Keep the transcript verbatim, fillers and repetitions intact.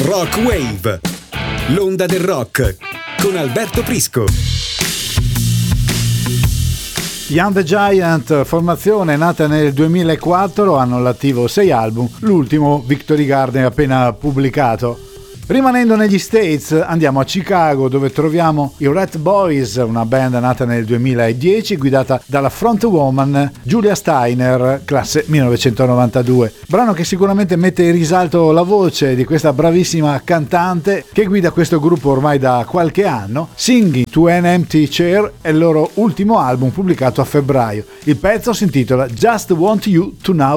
Rock Wave, l'onda del rock, con Alberto Prisco. Young the Giant, formazione nata nel duemilaquattro, hanno all'attivo sei album, l'ultimo Victory Garden appena pubblicato. Rimanendo negli States, andiamo a Chicago, dove troviamo i Rat Boys, una band nata nel duemiladieci guidata dalla frontwoman Julia Steiner, classe millenovecentonovantadue. Brano che sicuramente mette in risalto la voce di questa bravissima cantante che guida questo gruppo ormai da qualche anno. Singing to an Empty Chair è il loro ultimo album pubblicato a febbraio. Il pezzo si intitola Just Want You to Know